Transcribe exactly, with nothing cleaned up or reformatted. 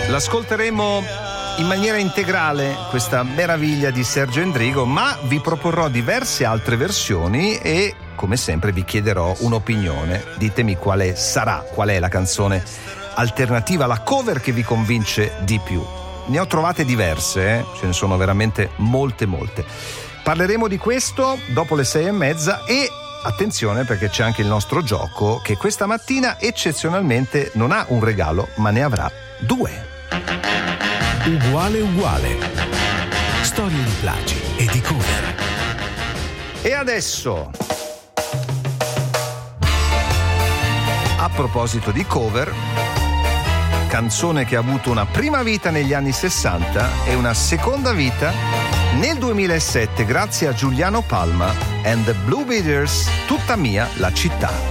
L'ascolteremo in maniera integrale, questa meraviglia di Sergio Endrigo, ma vi proporrò diverse altre versioni e come sempre vi chiederò un'opinione. Ditemi quale sarà, qual è la canzone alternativa, la cover che vi convince di più. Ne ho trovate diverse, eh? Ce ne sono veramente molte molte. Parleremo di questo dopo le sei e mezza e attenzione perché c'è anche il nostro gioco che questa mattina eccezionalmente non ha un regalo ma ne avrà due. Uguale uguale. Storie di plagi e di cover. E adesso, a proposito di cover, canzone che ha avuto una prima vita negli anni sessanta e una seconda vita nel duemilasette grazie a Giuliano Palma and the Blue Beaters, Tutta mia la città.